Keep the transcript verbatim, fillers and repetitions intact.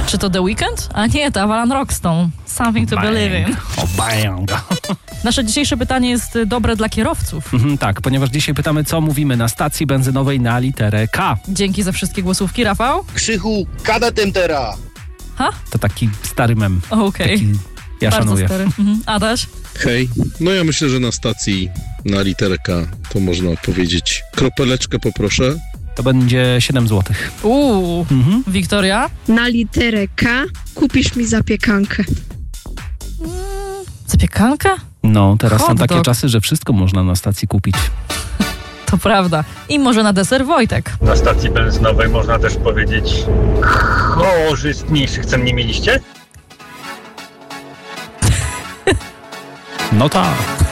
Czy to The Weeknd? A nie, to Avalon Rockstone. Something to Bang. believe in. O, bang. Nasze dzisiejsze pytanie jest dobre dla kierowców. Mhm, tak, ponieważ dzisiaj pytamy, co mówimy na stacji benzynowej na literę K. Dzięki za wszystkie głosówki, Rafał. Krzychu, kada tempera. Ha? To taki stary mem. Okej. Taki ja Bardzo szanuję. stary. Mhm. Adaś? Hej, no ja myślę, że na stacji na literę K to można powiedzieć kropeleczkę poproszę. To będzie siedem złotych. Uuu. Mhm. Wiktoria? Na literę K kupisz mi zapiekankę. Zapiekanka? No, teraz Hot są takie dog. czasy, że wszystko można na stacji kupić. To prawda. I może na deser Wojtek. Na stacji benzynowej można też powiedzieć korzystniejszych cen nie mieliście? No tak.